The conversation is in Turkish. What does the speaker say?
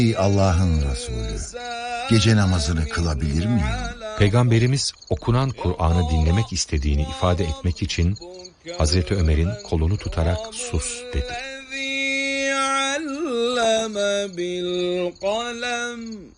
Ey Allah'ın Resulü, gece namazını kılabilir miyim? Peygamberimiz okunan Kur'an'ı dinlemek istediğini ifade etmek için Hazreti Ömer'in kolunu tutarak sus dedi.